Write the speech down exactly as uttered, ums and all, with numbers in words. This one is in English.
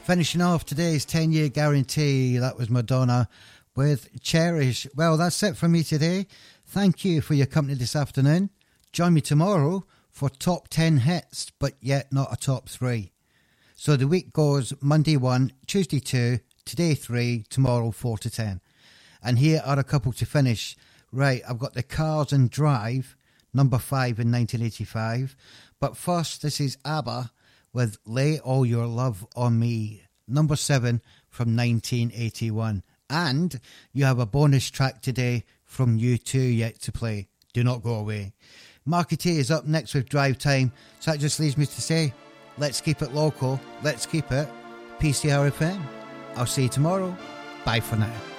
Finishing off today's ten-year guarantee, that was Madonna with Cherish. Well, that's it for me today. Thank you for your company this afternoon. Join me tomorrow for top ten hits, but yet not a top three. So the week goes Monday one, Tuesday two, today three, tomorrow four to ten. And here are a couple to finish. Right, I've got The Cars and Drive, number five in nineteen eighty-five. But first, this is ABBA with Lay All Your Love on Me, number seven from nineteen eighty-one. And you have a bonus track today from U two yet to play. Do not go away. Marky T is up next with Drive Time. So that just leaves me to say, let's keep it local. Let's keep it P C R F M. I'll see you tomorrow. Bye for now.